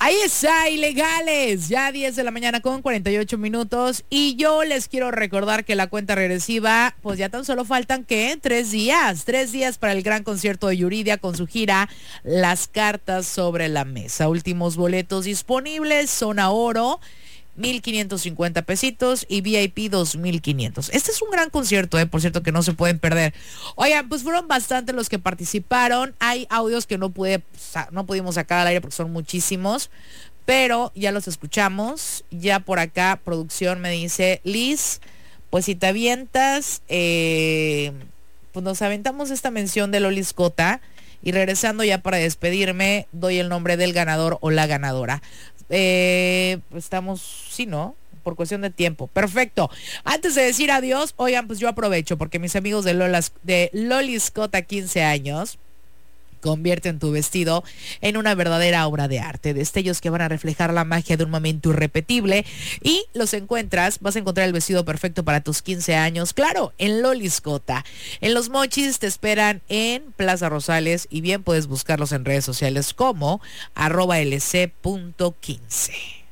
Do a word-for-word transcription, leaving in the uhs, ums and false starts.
Ahí está, ilegales. Ya diez de la mañana con cuarenta y ocho minutos. Y yo les quiero recordar que la cuenta regresiva, pues ya tan solo faltan, ¿qué? Tres días. Tres días para el gran concierto de Yuridia con su gira Las Cartas sobre la Mesa. Últimos boletos disponibles, zona oro, mil quinientos cincuenta pesitos y V I P dos mil quinientos. Este es un gran concierto, eh, por cierto, que no se pueden perder. Oigan, pues fueron bastantes los que participaron. Hay audios que no pude, no pudimos sacar al aire porque son muchísimos, pero ya los escuchamos. Ya por acá producción me dice, Liz, pues si te avientas, eh, pues nos aventamos esta mención de Lolis Cota. Y regresando ya para despedirme, doy el nombre del ganador o la ganadora. Eh, estamos, sí, ¿no? Por cuestión de tiempo. Perfecto. Antes de decir adiós, oigan, pues yo aprovecho porque mis amigos de, Lolas, de Lolis Cota quince años convierten tu vestido en una verdadera obra de arte. Destellos que van a reflejar la magia de un momento irrepetible. Y los encuentras, vas a encontrar el vestido perfecto para tus quince años. Claro, en Lolis Cota. En Los Mochis te esperan en Plaza Rosales y bien puedes buscarlos en redes sociales como arroba lc punto quince.